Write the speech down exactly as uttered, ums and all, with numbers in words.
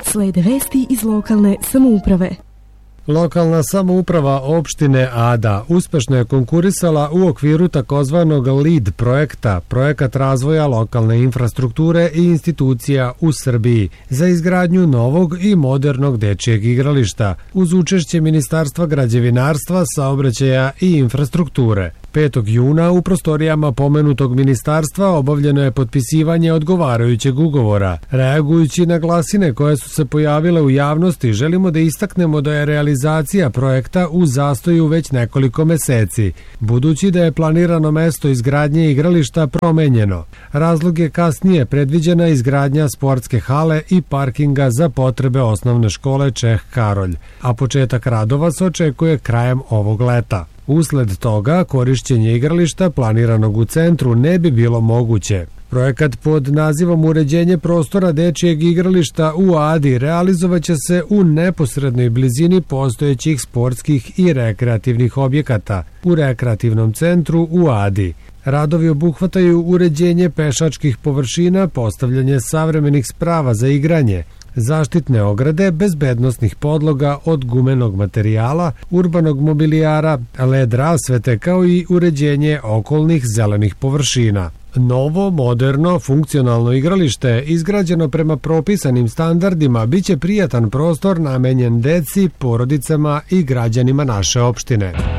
Slede vesti iz lokalne samouprave. Lokalna samouprava opštine Ada uspešno je konkurisala u okviru takozvanog LEAD projekta, projekat razvoja lokalne infrastrukture i institucija u Srbiji, za izgradnju novog i modernog dečijeg igrališta, uz učešće Ministarstva građevinarstva, saobraćaja i infrastrukture. petog juna u prostorijama pomenutog ministarstva obavljeno je potpisivanje odgovarajućeg ugovora. Reagujući na glasine koje su se pojavile u javnosti, želimo da istaknemo da je realizacija projekta u zastoju već nekoliko meseci, budući da je planirano mesto izgradnje igrališta promenjeno. Razlog je kasnije predviđena izgradnja sportske hale i parkinga za potrebe osnovne škole Čeh Karolj, a početak radova se očekuje krajem ovog leta. Usled toga, korišćenje igrališta planiranog u centru ne bi bilo moguće. Projekat pod nazivom Uređenje prostora dečijeg igrališta u Adi realizovaće se u neposrednoj blizini postojećih sportskih i rekreativnih objekata u rekreativnom centru u Adi. Radovi obuhvataju uređenje pešačkih površina, postavljanje savremenih sprava za igranje, zaštitne ograde, bezbednosnih podloga od gumenog materijala, urbanog mobilijara, led rasvete kao i uređenje okolnih zelenih površina. Novo, moderno, funkcionalno igralište, izgrađeno prema propisanim standardima, biće prijatan prostor namenjen deci, porodicama i građanima naše opštine.